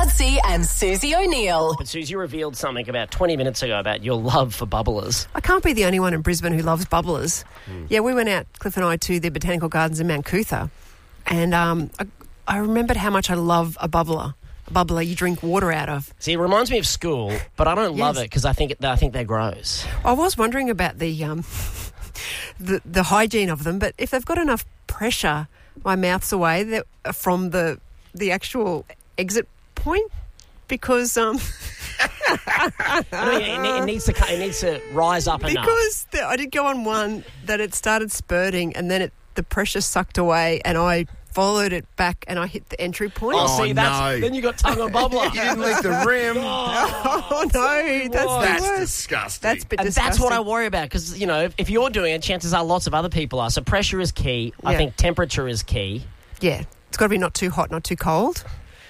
Budsy and Susie O'Neill. But Susie, you revealed something about 20 minutes ago about your love for bubblers. I can't be the only one in Brisbane who loves bubblers. Yeah, we went out, Cliff and I, to the Botanical Gardens in Mount Cootha, and I remembered how much I love a bubbler. A bubbler you drink water out of. See, it reminds me of school, but I don't love it because I think they're gross. I was wondering about the hygiene of them, but if they've got enough pressure, my mouth's away from the actual exit point, because it needs to rise up enough. Because I did go on one that it started spurting, and then the pressure sucked away, and I followed it back and I hit the entry point. Then you got tongue on bubbler. You didn't lick the rim. Oh no, that's disgusting. That's a bit and disgusting. that's what I worry about, because, you know, if you're doing it, chances are lots of other people are. So pressure is key. I think temperature is key. Yeah, it's got to be not too hot, not too cold.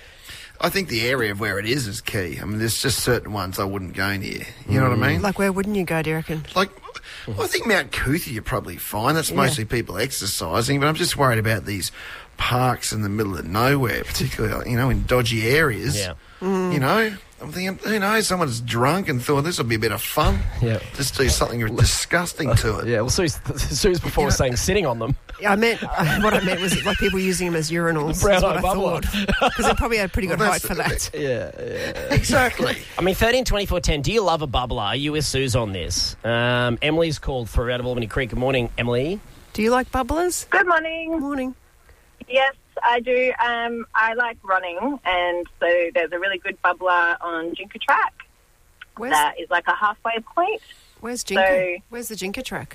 I think the area of where it is key. I mean, there's just certain ones I wouldn't go near. You know what I mean? Like, where wouldn't you go, do you reckon? Like, well, I think Mount Cootha you're probably fine. That's mostly people exercising, but I'm just worried about these parks in the middle of nowhere, particularly, you know, in dodgy areas. Yeah. You know, I'm thinking, who knows, someone's drunk and thought this will be a bit of fun. Yeah. Just do something disgusting to it. Yeah, well, Sue's before was saying sitting on them. Yeah, what I meant was like people using them as urinals. Brown is what eye I bubbler. thought. Because they probably had a pretty good height for that. Yeah. Exactly. I mean, 13, 24, 10, do you love a bubbler? Are you with Suze on this? Emily's called through out of Albany Creek. Good morning, Emily. Do you like bubblers? Good morning. Morning. Yes, I do. I like running, and so there's a really good bubbler on Jinka Track. That is like a halfway point. Where's Jinka? So, where's the Jinka Track?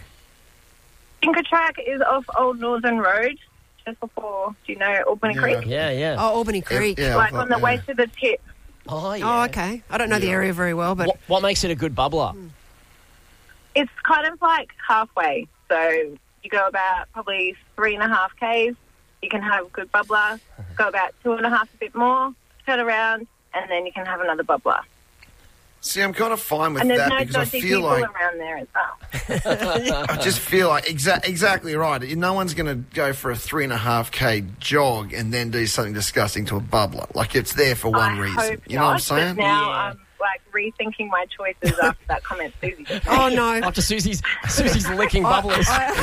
Jinka Track is off Old Northern Road, just before, do you know Albany Creek? Yeah. Oh, Albany Creek. Like on the way to the tip. Oh, yeah. Oh, okay. I don't know the area very well, but... What makes it a good bubbler? It's kind of like halfway. So you go about probably 3.5 Ks. You can have a good bubbler. Go about 2.5, a bit more. Turn around, and then you can have another bubbler. See, I'm kind of fine with and there's that no because I dodgy feel people like around there as well. I just feel like exactly right. No one's going to go for a 3.5K jog and then do something disgusting to a bubbler. Like, it's there for one reason. Hope You know what I'm saying? But now I'm like rethinking my choices after that comment Susie just made. Oh, no. After Susie's licking bubblers.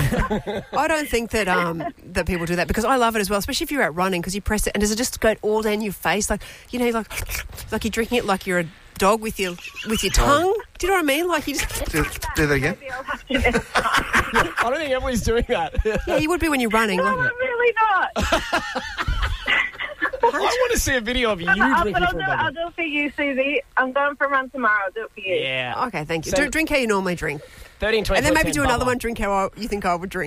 I don't think that that people do that, because I love it as well, especially if you're out running, because you press it and does it just go all down your face, like, you know, like you're drinking it like you're a dog with your tongue. Do you know what I mean? Like, you just Do that again. Maybe I'll have to next time. I don't think Emily's doing that. yeah, you would be when you're running. No, like, I'm really not. I want to see a video of you But drinking I'll from a do bubbler. it for you, Susie. I'm going for a run tomorrow. I'll do it for you. Yeah. okay, thank you. So- Drink how you normally drink, 13, 24, and then maybe 10 do another bubbler. one. Drink how you think I would drink.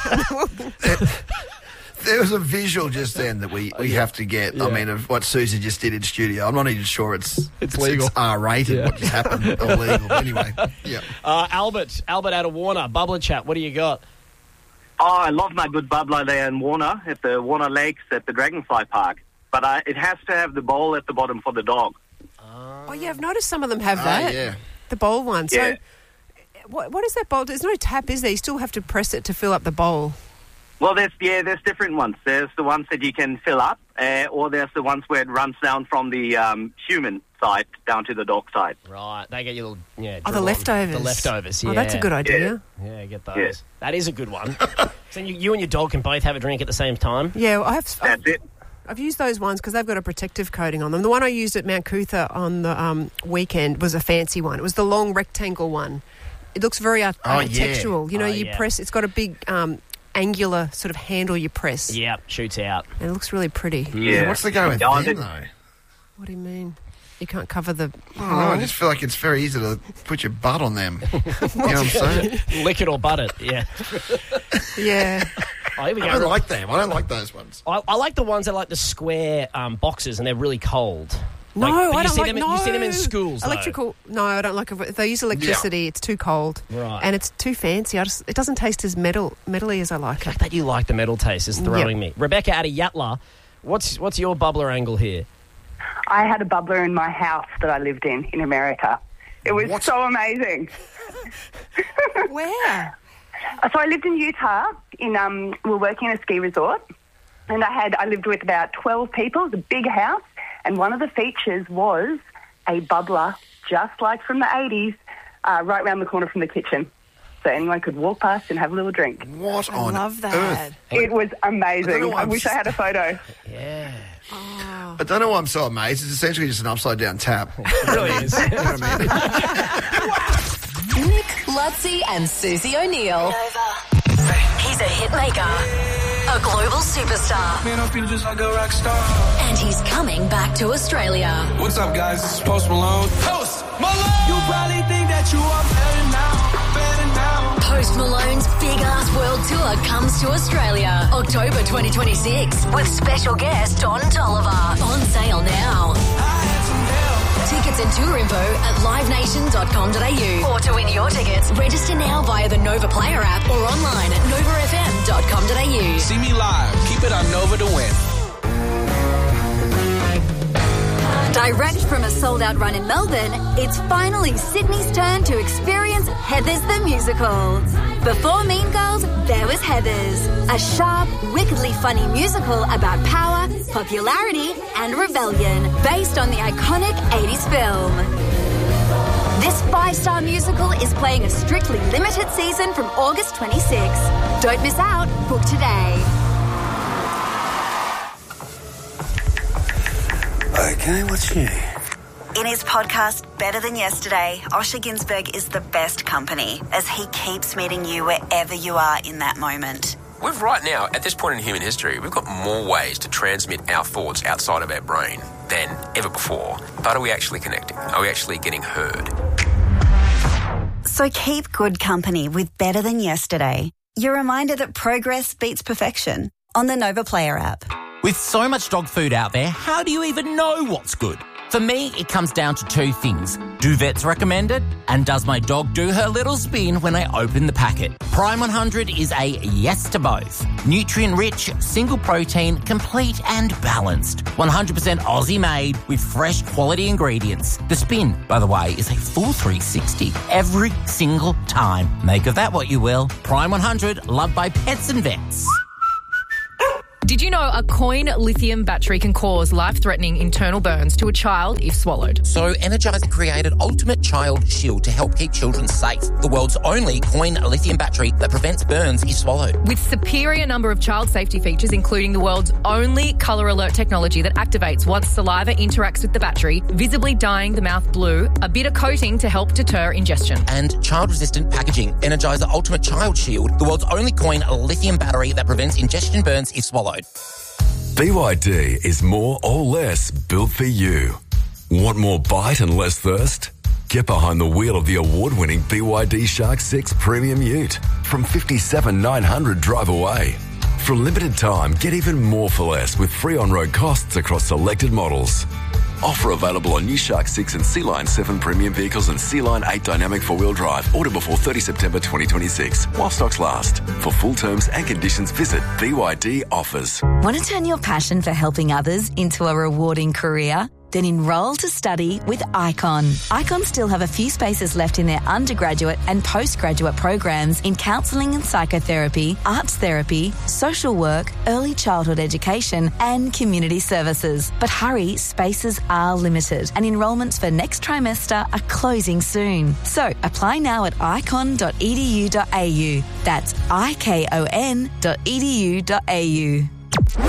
There was a visual just then that we have to get. Yeah. I mean, of what Susie just did in studio. I'm not even sure it's legal. It's R-rated. Yeah. What just happened? Illegal. Anyway, yeah. Albert out of Warner, bubbler chat. What do you got? Oh, I love my good bubbler there in Warner, at the Warner Lakes at the Dragonfly Park. But it has to have the bowl at the bottom for the dog. Oh yeah, I've noticed some of them have that. Yeah. The bowl one. Yeah. So, what is that bowl? There's no tap, is there? You still have to press it to fill up the bowl. Well, there's different ones. There's the ones that you can fill up, or there's the ones where it runs down from the human side down to the dog side. Right, they get your little Oh, the drill on. leftovers. The leftovers. Yeah. Oh, that's a good idea. Yeah, get those. Yeah. That is a good one. So you and your dog can both have a drink at the same time. Yeah, well, That's it. I've used those ones because they've got a protective coating on them. The one I used at Mount Cootha on the weekend was a fancy one. It was the long rectangle one. It looks very architectural. You know, you press. It's got a big angular sort of handle you press. Yeah, shoots out. And it looks really pretty. Yeah. What's the go with Yeah, them, though? What do you mean? You can't cover the... I don't know, I just feel like it's very easy to put your butt on them. You know what I'm saying? Lick it or butt it, yeah. Yeah. Oh, here we go. I don't like them. I don't like those ones. I like the ones that are like the square boxes and they're really cold. No, but I don't like... You see them in schools, though. Electrical... No, I don't like it. If they use electricity, it's too cold. Right. And it's too fancy. It doesn't taste as metally as I like it. That you like the metal taste is throwing me. Rebecca out of Yatla, what's your bubbler angle here? I had a bubbler in my house that I lived in America. It was so amazing. Where? So I lived in Utah. We were working in a ski resort, and I lived with about 12 people. It was a big house, And one of the features was a bubbler, just like from the 80s, right around the corner from the kitchen. So anyone could walk past and have a little drink. What on love that. earth? It was amazing. I wish I had a photo. Yeah. Oh. I don't know why I'm so amazed. It's essentially just an upside-down tap. It really is. You know what I mean? Nick Lutzi and Susie O'Neill. He's a hitmaker, a global superstar, Man, I'm feeling just like a rock star. and he's coming back to Australia. What's up, guys? This is Post Malone. Post Malone! You probably think that you are better now, better now. Post Malone's big-ass world tour comes to Australia, October 2026, with special guest Don Toliver. On sale now. Tickets and tour info at livenation.com.au. Or to win your tickets, register now via the Nova Player app or online at novafm.com.au. See me live. Keep it on Nova to win. Direct from a sold-out run in Melbourne, it's finally Sydney's turn to experience Heathers the Musical. Before Mean Girls, there was Heathers, a sharp, wickedly funny musical about power, popularity and rebellion, based on the iconic 80s film. This 5-star musical is playing a strictly limited season from August 26. Don't miss out. Book today. Okay, what's new? In his podcast, Better Than Yesterday, Osher Günsberg is the best company as he keeps meeting you wherever you are in that moment. We've right now, at this point in human history, we've got more ways to transmit our thoughts outside of our brain than ever before. But are we actually connecting? Are we actually getting heard? So keep good company with Better Than Yesterday. Your reminder that progress beats perfection on the Nova Player app. With so much dog food out there, how do you even know what's good? For me, it comes down to two things. Do vets recommend it? And does my dog do her little spin when I open the packet? Prime 100 is a yes to both. Nutrient-rich, single protein, complete and balanced. 100% Aussie made with fresh quality ingredients. The spin, by the way, is a full 360 every single time. Make of that what you will. Prime 100, loved by pets and vets. Did you know a coin lithium battery can cause life-threatening internal burns to a child if swallowed? So Energizer created Ultimate Child Shield to help keep children safe. The world's only coin lithium battery that prevents burns if swallowed. With superior number of child safety features, including the world's only colour alert technology that activates once saliva interacts with the battery, visibly dyeing the mouth blue, a bitter coating to help deter ingestion. And child-resistant packaging. Energizer Ultimate Child Shield, the world's only coin lithium battery that prevents ingestion burns if swallowed. BYD is more or less built for you. Want more bite and less thirst? Get behind the wheel of the award-winning BYD Shark 6 Premium Ute from $57,900 drive away. For a limited time, get even more for less with free on-road costs across selected models. Offer available on new Shark 6 and Sea Line 7 premium vehicles and Sea Line 8 dynamic four-wheel drive. Order before 30 September 2026 while stocks last. For full terms and conditions, visit BYD Offers. Want to turn your passion for helping others into a rewarding career? Then enroll to study with Icon. Icon still have a few spaces left in their undergraduate and postgraduate programs in counselling and psychotherapy, arts therapy, social work, early childhood education and community services. But hurry, spaces are limited and enrolments for next trimester are closing soon. So apply now at icon.edu.au. That's icon.edu.au.